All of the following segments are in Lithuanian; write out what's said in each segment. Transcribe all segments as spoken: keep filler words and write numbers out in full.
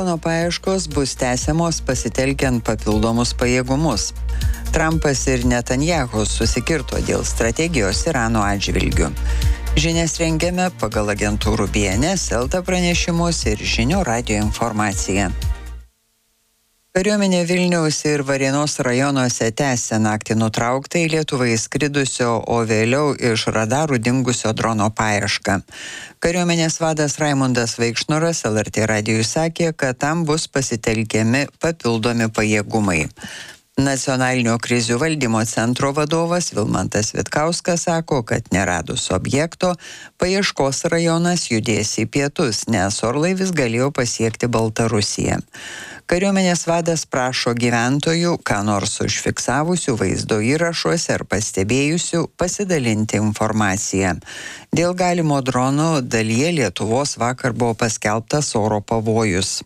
dronų paieškos bus tęsiamos pasitelkiant papildomus pajėgumus. Trumpas ir Netanyahu susikirto dėl strategijos Irano atžvilgiu. Žinias rengiame pagal agentūrų B N S, Elta pranešimus ir Žinių radijo informaciją. Kariuomenė Vilniaus ir Varėnos rajonuose tęsia naktį nutrauktą į Lietuvą įskridusio, o vėliau iš radarų dingusio drono paiešką. Kariuomenės vadas Raimundas Vaikšnoras L R T radijui sakė, kad tam bus pasitelkiami papildomi pajėgumai. Nacionalinio krizių valdymo centro vadovas Vilmantas Vitkauskas sako, kad neradus objekto, paieškos rajonas judės į pietus, nes orlaivis galėjo pasiekti Baltarusiją. Kariuomenės vadas prašo gyventojų, ką nors užfiksavusių vaizdo įrašuose ar pastebėjusių, pasidalinti informaciją. Dėl galimo dronų dalyje Lietuvos vakar buvo paskelbtas oro pavojus.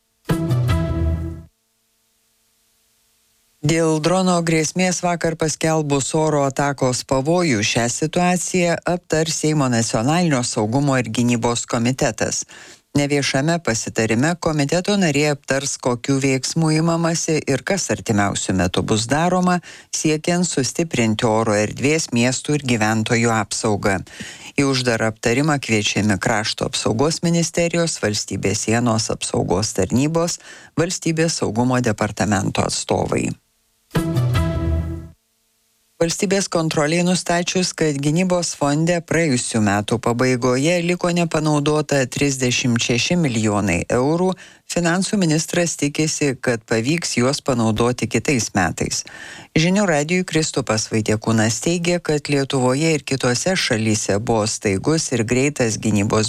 Dėl drono grėsmės vakar paskelbus oro atakos pavojų šią situaciją aptars Seimo nacionalinio saugumo ir gynybos komitetas. Neviešame pasitarime komiteto nariai aptars, kokių veiksmų imamasi ir kas artimiausių metų bus daroma, siekiant sustiprinti oro erdvės miestų ir gyventojų apsaugą. Į uždarą aptarimą kviečiami Krašto apsaugos ministerijos, Valstybės sienos apsaugos tarnybos, Valstybės saugumo departamento atstovai. Valstybės kontrolei nustačius, kad gynybos fonde praėjusių metų pabaigoje liko nepanaudota trisdešimt šeši milijonai eurų, finansų ministras tikisi, kad pavyks juos panaudoti kitais metais. Žinių radijui Kristupas Vaitiekūnas teigė, kad Lietuvoje ir kitose šalyse buvo staigus ir greitas gynybos